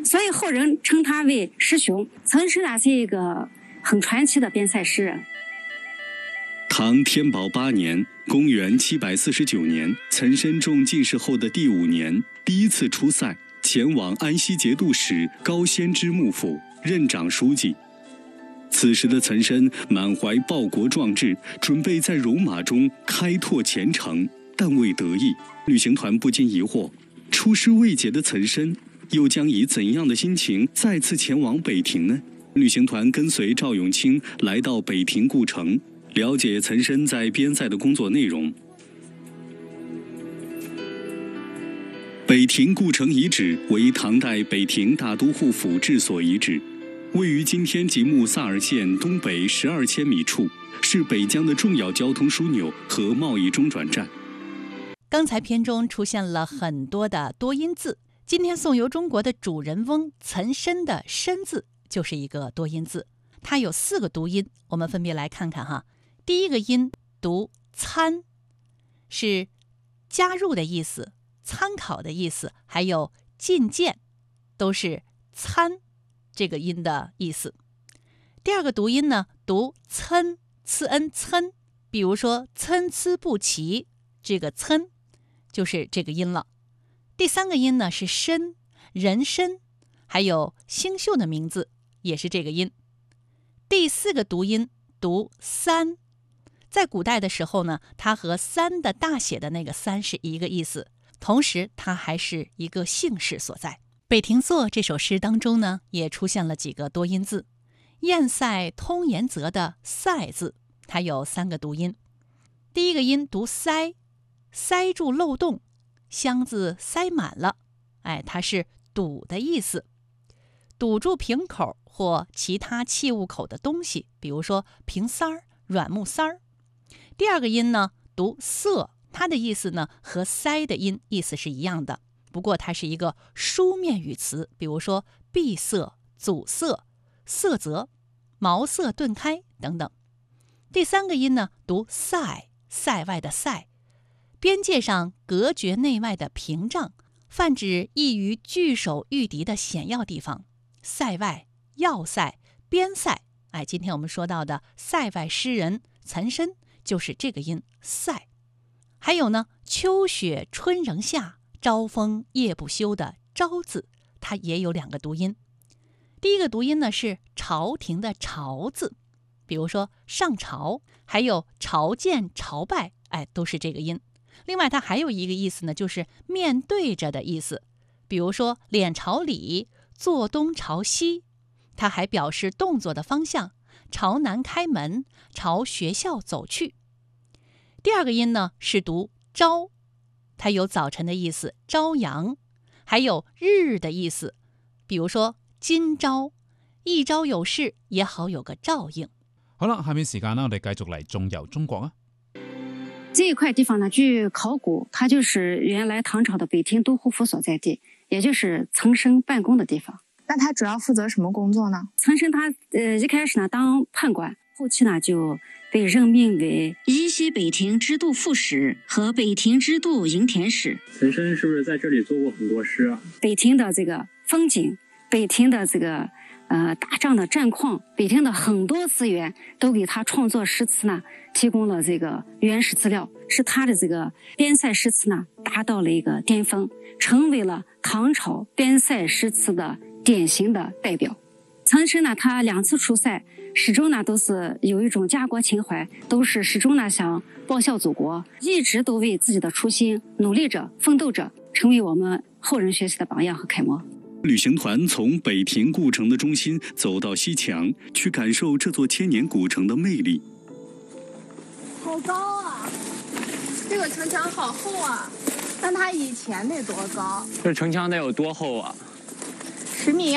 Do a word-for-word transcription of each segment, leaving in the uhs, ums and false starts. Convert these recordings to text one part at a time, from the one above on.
所以后人称他为师兄。岑参啊是一个很传奇的边塞诗人。 唐天宝八年，公元七百四十九年，岑参中进士后的第五年，第一次出塞，前往安西节度使高仙芝幕府任长书记。此时的岑参满怀报国壮志，准备在戎马中开拓前程，但未得意。旅行团不禁疑惑：出师未捷的岑参，又将以怎样的心情再次前往北庭呢？旅行团跟随赵永清来到北庭故城，了解岑参在边塞的工作内容。北庭故城遗址为唐代北庭大都护府治所遗址，位于今天吉木萨尔县东北十二千米处，是北疆的重要交通枢纽和贸易中转站。 刚才篇中出现了很多的多音字，今天颂游中国的主人翁岑参的参字就是一个多音字，它有四个读音，我们分别来看看哈。第一个音读参，是加入的意思，参考的意思，还有进谏，都是参这个音的意思。第二个读音呢，读参，呲恩参，比如说参差不齐，这个参就是这个音了。第三个音呢是参，人参，还有星宿的名字也是这个音。第四个读音读三，在古代的时候呢，它和三的大写的那个三是一个意思，同时它还是一个姓氏所在。北庭作这首诗当中呢，也出现了几个多音字。堰塞通言泽的塞字，它有三个读音。第一个音读塞，塞住漏洞，箱子塞满了，哎，它是堵的意思，堵住瓶口或其他器物口的东西，比如说瓶塞儿、软木塞儿。第二个音呢读塞，它的意思呢和塞的音意思是一样的，不过它是一个书面语词，比如说闭塞、阻塞、塞泽、茅塞顿开等等。第三个音呢读塞，塞外的塞，边界上隔绝内外的屏障，泛指易于据守御敌的险要地方。塞外、要塞、边塞，哎，今天我们说到的塞外诗人岑参就是这个音塞。还有呢，秋雪春仍夏，朝风夜不休的朝字，它也有两个读音。第一个读音呢是朝廷的朝字，比如说上朝，还有朝见、朝拜，哎，都是这个音。另外它还有一个意思呢，就是面对着的意思，比如说脸朝里，坐东朝西。它还表示动作的方向，朝南开门，朝学校走去。第二个音呢是读朝，它有早晨的意思，朝阳，还有日的意思，比如说今朝，一朝有事也好有个照应。 好啦，下面時間呢，我哋繼續嚟縱遊中國啊。 这一块地方呢，据考古，它就是原来唐朝的北庭都护府所在地，也就是岑参办公的地方。 那他主要负责什么工作呢？ 岑参他呃一开始呢当判官，后期呢就被任命为宜西北庭知度副使和北庭知度营田使。 岑参是不是在这里做过很多诗啊？ 北庭的这个风景，北庭的这个呃打仗的战况，北庭的很多资源都给他创作诗词呢提供了这个原始资料，使他的这个边塞诗词呢达到了一个巅峰，成为了唐朝边塞诗词的典型的代表。岑参呢，他两次出塞，始终呢都是有一种家国情怀，都是始终呢想报效祖国，一直都为自己的初心努力着、奋斗着，成为我们后人学习的榜样和楷模。 旅行团从北庭故城的中心走到西墙，去感受这座千年古城的魅力。 好高啊！这个城墙好厚啊，但它以前得多高？ 这城墙得有多厚啊？ 十米。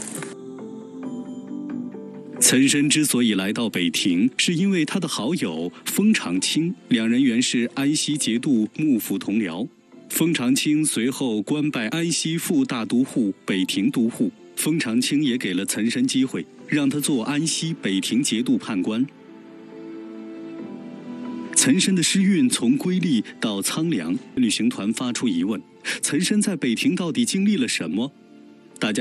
岑参之所以来到北庭，是因为他的好友封长清，两人原是安西节度幕府同僚。封长清随后官拜安西副大都护、北庭都护。封长清也给了岑参机会，让他做安西北庭节度判官。岑参的诗韵从瑰丽到苍凉，旅行团发出疑问：岑参在北庭到底经历了什么？